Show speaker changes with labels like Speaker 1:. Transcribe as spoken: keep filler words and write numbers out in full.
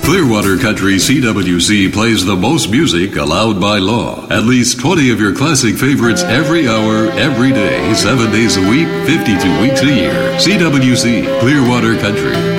Speaker 1: Clearwater Country C W C plays the most music allowed by law. At least twenty of your classic favorites every hour, every day, seven days a week, fifty-two weeks a year. C W C, Clearwater Country.